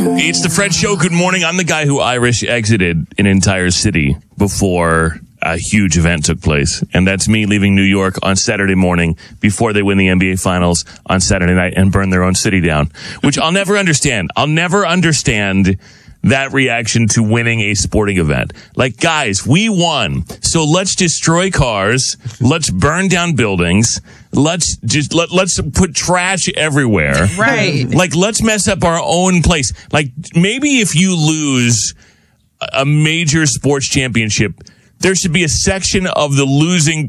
It's the Fred Show. Good morning. I'm the guy who Irish exited an entire city before a huge event took place. And that's me leaving New York on Saturday morning before they win the NBA Finals on Saturday night and burn their own city down, which I'll never understand. I'll never understand that reaction to winning a sporting event. Like, guys, we won. So let's destroy cars. Let's burn down buildings. Let's put trash everywhere. Right. Like, let's mess up our own place. Like, maybe if you lose a major sports championship, there should be a section of the losing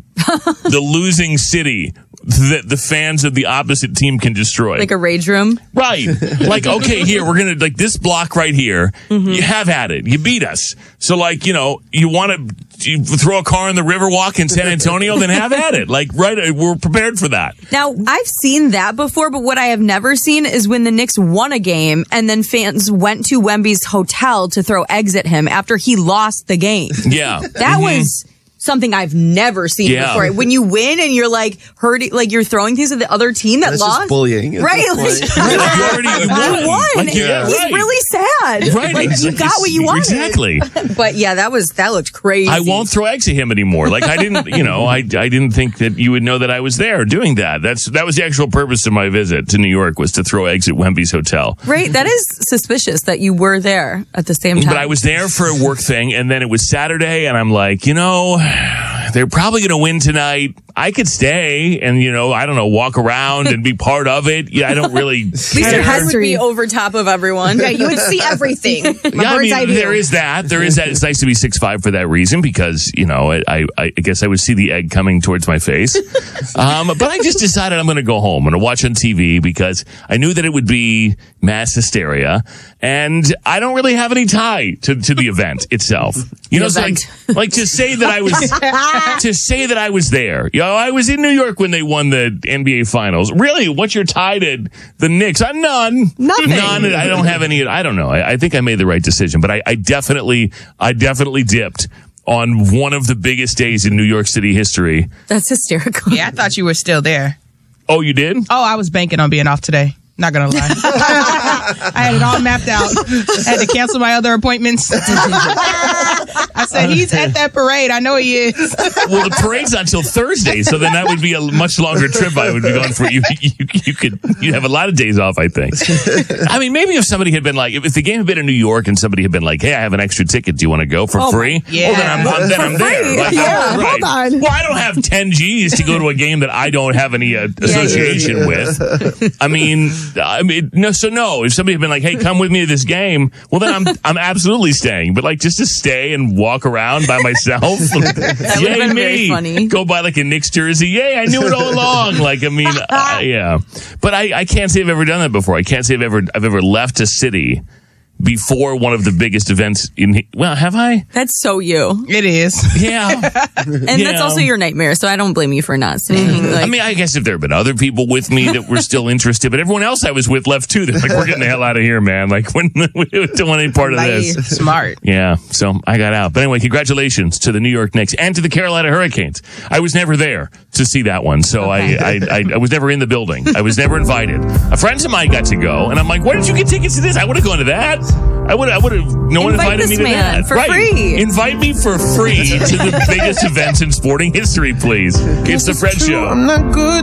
city that the fans of the opposite team can destroy. Like a rage room? Right. Like, okay, here, we're going to, like, this block right here, you have at it. You beat us. So, like, you know, you want to throw a car in the Riverwalk in San Antonio, then have at it. Like, right, we're prepared for that. Now, I've seen that before, but what I have never seen is when the Knicks won a game and then fans went to Wemby's hotel to throw eggs at him after he lost the game. Yeah. That was something I've never seen before. When you win and you're like hurting, like you're throwing things at the other team that That's lost, just bullying, right? You won. Like, yeah, He's right. really sad. Right. Like you got what you wanted. Exactly. But yeah, that looked crazy. I won't throw eggs at him anymore. Like, I didn't, I didn't think that you would know that I was there doing that. That was the actual purpose of my visit to New York, was to throw eggs at Wemby's hotel. Right. That is suspicious that you were there at the same time. But I was there for a work thing, and then it was Saturday, and I'm like, they're probably going to win tonight. I could stay and, I don't know, walk around and be part of it. Yeah, I don't really At least your head would be over top of everyone. Yeah, you would see everything. There is that. It's nice to be 6'5" for that reason, because, I guess I would see the egg coming towards my face. But I just decided I'm going to go home. I'm going to watch on TV because I knew that it would be mass hysteria. And I don't really have any tie to the event itself. So like to say that I was there. I was in New York when they won the NBA Finals. Really, what's your tie to the Knicks? None. Nothing. None. I don't have any. I don't know. I think I made the right decision, but I definitely dipped on one of the biggest days in New York City history. That's hysterical. Yeah, I thought you were still there. Oh, you did? Oh, I was banking on being off today. Not gonna lie. I had it all mapped out. I had to cancel my other appointments. I said, he's at that parade. I know he is. Well, the parade's not until Thursday, so then that would be a much longer trip I would be going for. You'd have a lot of days off, I think. I mean, maybe if somebody had been like, if the game had been in New York and somebody had been like, hey, I have an extra ticket. Do you want to go for free? Yeah. Well, then I'm there. Like, Yeah, right. hold on. Well, I don't have 10 G's to go to a game that I don't have any association with. I mean, no. So no, if somebody had been like, hey, come with me to this game, well, then I'm absolutely staying. But like, just to stay and walk around by myself, That would have been very funny. Go buy like a Knicks jersey. Yay, I knew it all along. Like, I mean, yeah. But I can't say I've ever done that before. I can't say I've ever left a city before one of the biggest events well, have I? That's so you. It is. Yeah. And that's also your nightmare, so I don't blame you for not staying. I mean, I guess if there had been other people with me that were still interested, but everyone else I was with left too. They're like, we're getting the hell out of here, man. Like, we don't want any part of this. Smart. Yeah, so I got out. But anyway, congratulations to the New York Knicks and to the Carolina Hurricanes. I was never there to see that one, so I was never in the building. I was never invited. Friends of mine got to go, and I'm like, why did you get tickets to this? I would have gone to that. I would have. No one invited me to that. For free. Invite me for free to the biggest events in sporting history, please. It's the Fred Show. I'm not good